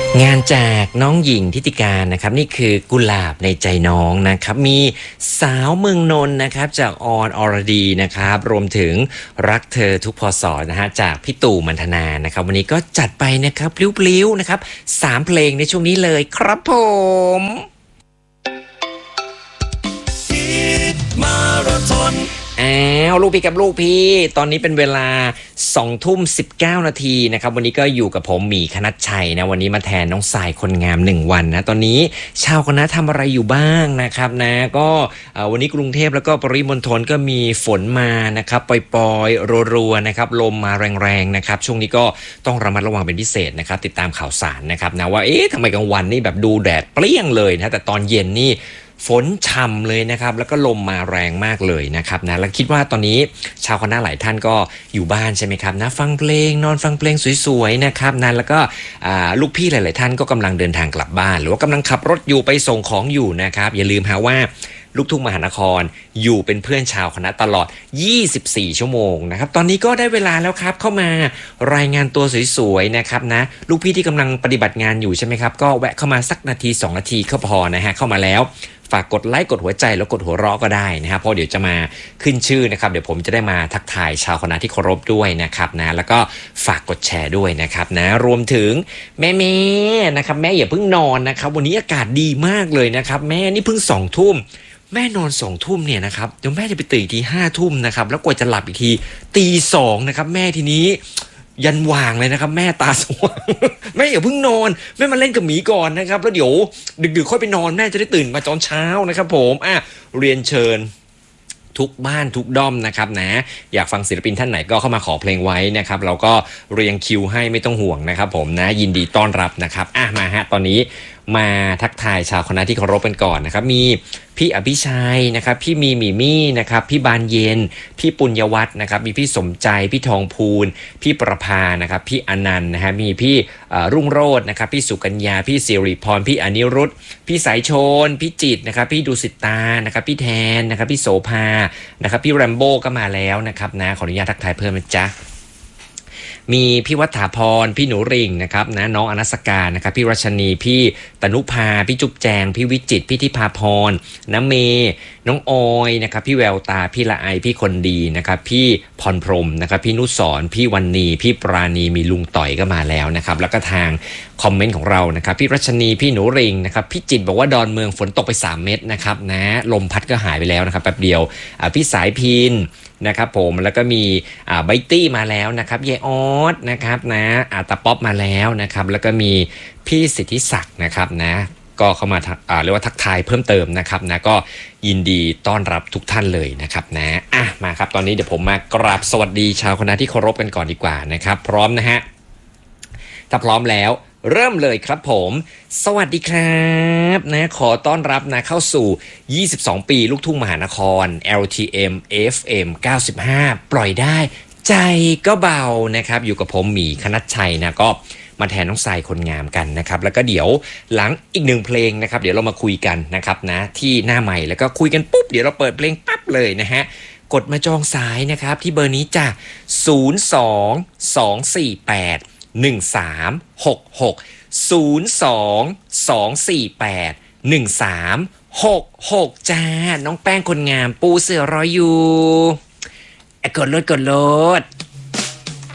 งานจากน้องหญิงทิติการนะครับนี่คือกุหลาบในใจน้องนะครับมีสาวเมืองนนท์นะครับจากออนอรดีนะครับรวมถึงรักเธอทุกพศนะฮะจากพี่ตู่มัณฑนานะครับวันนี้ก็จัดไปนะครับพลิ้วๆนะครับ3เพลงในช่วงนี้เลยครับผมมาราธอนลูกพี่กับลูกพี่ตอนนี้เป็นเวลา20:19 นาทีนะครับวันนี้ก็อยู่กับผมหมีคณัชชัยนะวันนี้มาแทนน้องสายคนงาม1วันนะตอนนี้ชาวคณะทำอะไรอยู่บ้างนะครับนะก็วันนี้กรุงเทพแล้วก็ปริมณฑลก็มีฝนมานะครับปล่อยๆรัวๆนะครับลมมาแรงๆนะครับช่วงนี้ก็ต้องระมัดระวังเป็นพิเศษนะครับติดตามข่าวสารนะครับนะว่าทำไมกลางวันนี่แบบดูแดดเปรี้ยงเลยนะแต่ตอนเย็นนี่ฝนฉ่ำเลยนะครับแล้วก็ลมมาแรงมากเลยนะครับนะแล้วคิดว่าตอนนี้ชาวคณะหลายท่านก็อยู่บ้านใช่ไหมครับนะฟังเพลงนอนฟังเพลงสวยๆนะครับนะแล้วก็ลูกพี่หลายๆท่านก็กำลังเดินทางกลับบ้านหรือว่ากำลังขับรถอยู่ไปส่งของอยู่นะครับอย่าลืมฮะว่าลูกทุ่งมหานครอยู่เป็นเพื่อนชาวคณะตลอด24ชั่วโมงนะครับตอนนี้ก็ได้เวลาแล้วครับเข้ามารายงานตัวสวยๆนะครับนะลูกพี่ที่กำลังปฏิบัติงานอยู่ใช่ไหมครับก็แวะเข้ามาสักนาที2นาทีก็พอนะฮะเข้ามาแล้วฝากกดไลค์กดหัวใจแล้วกดหัวเราะก็ได้นะครับเพราะเดี๋ยวจะมาขึ้นชื่อนะครับเดี๋ยวผมจะได้มาทักทายชาวคณะที่เคารพด้วยนะครับนะแล้วก็ฝากกดแชร์ด้วยนะครับนะรวมถึงแม่นะครับแม่อย่าเพิ่งนอนนะครับวันนี้อากาศดีมากเลยนะครับแม่นี่เพิ่ง20:00แม่นอน20:00เนี่ยนะครับเดี๋ยวแม่จะไปตื่นที5:00นะครับแล้วกว่าจะหลับอีกที2:00นะครับแม่ทีนี้ยันว่างเลยนะครับแม่ตาสว่างแม่อย่าเพิ่งนอนแม่มาเล่นกับหมีก่อนนะครับแล้วเดี๋ยวดึกๆค่อยไปนอนแม่จะได้ตื่นมาตอนเช้านะครับผมเรียนเชิญทุกบ้านทุกด้อมนะครับนะอยากฟังศิลปินท่านไหนก็เข้ามาขอเพลงไว้นะครับเราก็เรียงคิวให้ไม่ต้องห่วงนะครับผมนะยินดีต้อนรับนะครับมาฮะตอนนี้มาทักทายชาวคณะที่เคารพกันก่อนนะครับมีพี่อภิชัยนะครับพี่มีหมีมี่นะครับพี่บานเย็นพี่ปุญญวัฒน์นะครับมีพี่สมใจพี่ทองพูนพี่ประภานะครับพี่อนันต์นะฮะมีพี่รุ่งโรจน์นะครับพี่สุกัญญาพี่สิริพรพี่อนิรุตพี่สายชนพี่จิตนะครับพี่ดุสิตานะครับพี่แทนนะครับพี่โสภานะครับพี่แรมโบ้ก็มาแล้วนะครับนะขออนุญาตทักทายเพิ่มนะจ๊ะมีพี่วัฒาพรพี่หนูริ่งนะครับนะน้องอนัสการนะครับพี่รัชนีพี่ตนุภาพี่จุ๊บแจงพี่วิจิตรพี่ทิพาพรน้ำเมน้องออยนะครับพี่แววตาพี่ละไอพี่คนดีนะครับพี่พรพรหมนะครับพี่นุสรพี่วันนีพี่ปราณีมีลุงต่อยก็มาแล้วนะครับแล้วก็ทางคอมเมนต์ของเรานะครับพี่รัชนีพี่หนูริ่งนะครับพี่จิตบอกว่าดอนเมืองฝนตกไป3 เม็ดนะครับนะลมพัดก็หายไปแล้วนะครับแป๊บเดียวพี่สายพินนะครับผมแล้วก็มีไบตี้มาแล้วนะครับเยออสนะครับนะตาป๊อปมาแล้วนะครับแล้วก็มีพี่สิทธิศักดิ์นะครับนะก็เข้ามาเรียกว่าทักทายเพิ่มเติมนะครับนะก็ยินดีต้อนรับทุกท่านเลยนะครับนะมาครับตอนนี้เดี๋ยวผมมากราบสวัสดีชาวคณะที่เคารพกันก่อนดีกว่านะครับพร้อมนะฮะถ้าพร้อมแล้วเริ่มเลยครับผมสวัสดีครับนะขอต้อนรับนะเข้าสู่22ปีลูกทุ่งมหานคร LTM FM 95ปล่อยได้ใจก็เบานะครับอยู่กับผมหมีคณัชชัยนะก็มาแทนน้องทรายคนงามกันนะครับแล้วก็เดี๋ยวหลังอีก1เพลงนะครับเดี๋ยวเรามาคุยกันนะครับนะที่หน้าใหม่แล้วก็คุยกันปุ๊บเดี๋ยวเราเปิดเพลงปั๊บเลยนะฮะกดมาจองสายนะครับที่เบอร์นี้จ้ะ022481366 022481366จ้าน้องแป้งคนงามปูเสือรออยู่กดโลด